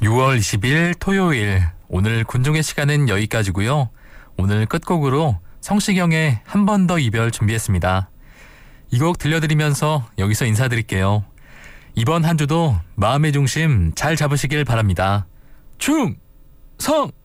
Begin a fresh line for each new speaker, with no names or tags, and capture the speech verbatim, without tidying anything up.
유월 이십일 토요일, 오늘 군종의 시간은 여기까지고요. 오늘 끝곡으로 성시경의 한 번 더 이별 준비했습니다. 이 곡 들려드리면서 여기서 인사드릴게요. 이번 한 주도 마음의 중심 잘 잡으시길 바랍니다. 충성!